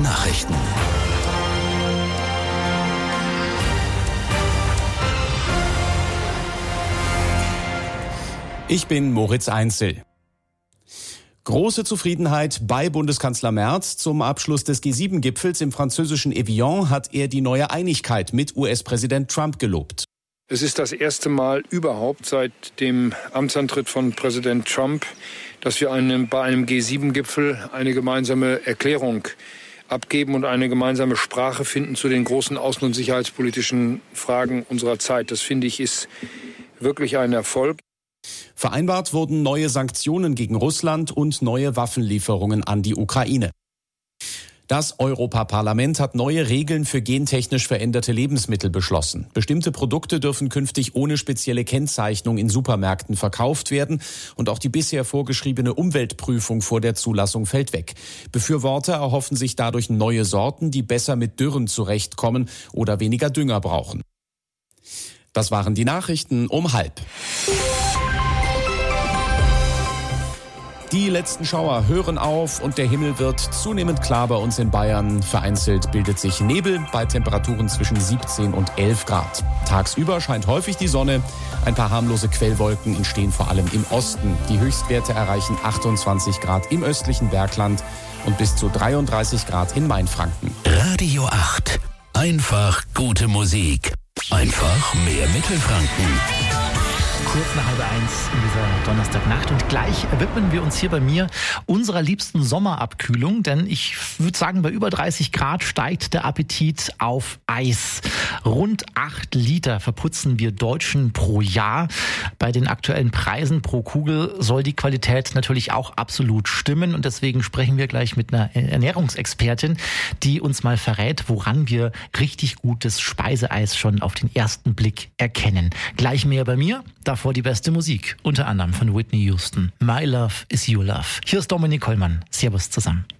Nachrichten. Ich bin Moritz Einzel. Große Zufriedenheit bei Bundeskanzler Merz. Zum Abschluss des G7-Gipfels im französischen Evian hat er die neue Einigkeit mit US-Präsident Trump gelobt. Es ist das erste Mal überhaupt seit dem Amtsantritt von Präsident Trump, dass wir bei einem G7-Gipfel eine gemeinsame Erklärung abgeben und eine gemeinsame Sprache finden zu den großen außen- und sicherheitspolitischen Fragen unserer Zeit. Das, finde ich, ist wirklich ein Erfolg. Vereinbart wurden neue Sanktionen gegen Russland und neue Waffenlieferungen an die Ukraine. Das Europaparlament hat neue Regeln für gentechnisch veränderte Lebensmittel beschlossen. Bestimmte Produkte dürfen künftig ohne spezielle Kennzeichnung in Supermärkten verkauft werden und auch die bisher vorgeschriebene Umweltprüfung vor der Zulassung fällt weg. Befürworter erhoffen sich dadurch neue Sorten, die besser mit Dürren zurechtkommen oder weniger Dünger brauchen. Das waren die Nachrichten um 12:30. Die letzten Schauer hören auf und der Himmel wird zunehmend klar bei uns in Bayern. Vereinzelt bildet sich Nebel bei Temperaturen zwischen 17 und 11 Grad. Tagsüber scheint häufig die Sonne. Ein paar harmlose Quellwolken entstehen vor allem im Osten. Die Höchstwerte erreichen 28 Grad im östlichen Bergland und bis zu 33 Grad in Mainfranken. Radio 8. Einfach gute Musik. Einfach mehr Mittelfranken. Kurz nach 12:30 in dieser Donnerstagnacht. Und gleich widmen wir uns hier bei mir unserer liebsten Sommerabkühlung. Denn ich würde sagen, bei über 30 Grad steigt der Appetit auf Eis. Rund 8 Liter verputzen wir Deutschen pro Jahr. Bei den aktuellen Preisen pro Kugel soll die Qualität natürlich auch absolut stimmen. Und deswegen sprechen wir gleich mit einer Ernährungsexpertin, die uns mal verrät, woran wir richtig gutes Speiseeis schon auf den ersten Blick erkennen. Gleich mehr bei mir. Davor die beste Musik, unter anderem von Whitney Houston. My Love is Your Love. Hier ist Dominik Hollmann. Servus zusammen.